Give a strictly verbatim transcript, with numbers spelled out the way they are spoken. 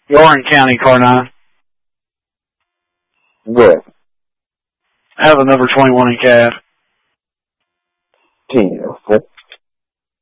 Warren County, car nine. Good. Have a number twenty-one in cab. ten.